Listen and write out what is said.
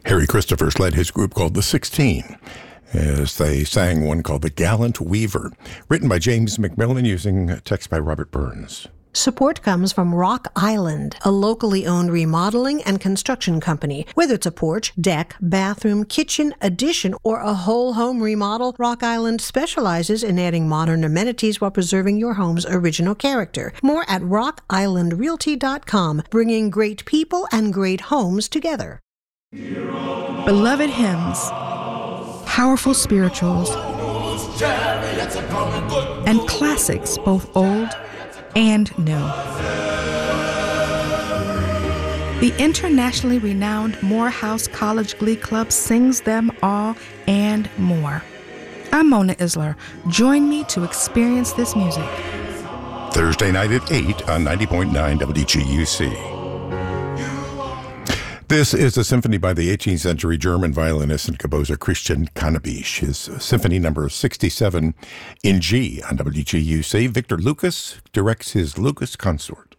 Harry Christophers led his group called the 16 as they sang one called The Gallant Weaver, written by James McMillan using text by Robert Burns. Support comes from Rock Island, a locally owned remodeling and construction company. Whether it's a porch, deck, bathroom, kitchen, addition, or a whole home remodel, Rock Island specializes in adding modern amenities while preserving your home's original character. More at rockislandrealty.com, bringing great people and great homes together. Beloved hymns, powerful spirituals, and classics, both old and new. The internationally renowned Morehouse College Glee Club sings them all and more. I'm Mona Isler. Join me to experience this music. Thursday night at 8 on 90.9 WGUC. This is a symphony by the 18th century German violinist and composer Christian Cannabich. His symphony number 67 in G on WGUC. Victor Lucas directs his Lucas Consort.